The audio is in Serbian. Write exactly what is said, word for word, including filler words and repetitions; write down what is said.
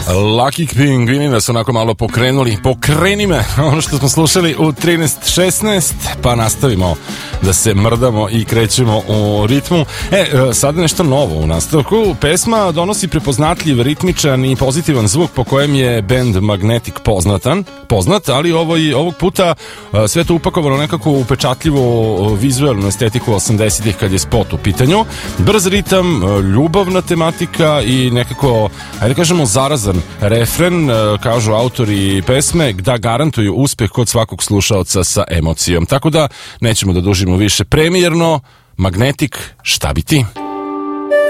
Lucky Pingvini nas onako malo pokrenuli. Pokreni me, ono što smo slušali u trinaest šesnaest, pa nastavimo da se mrdamo i krećemo u ritmu. E, sada nešto novo u nastavku. Pesma donosi prepoznatljiv, ritmičan i pozitivan zvuk po kojem je band Magnetic poznatan, poznat, ali ovoj, ovog puta sve to upakovano nekako upečatljivo vizualnu estetiku osamdesetih kad je spot u pitanju. Brz ritam, ljubavna tematika i nekako, ajde kažemo, zarazan refren, kažu autori pesme, da garantuju uspeh kod svakog slušaoca sa emocijom. Tako da nećemo da dužimo više. Premijerno, Magnetic, šta bi ti?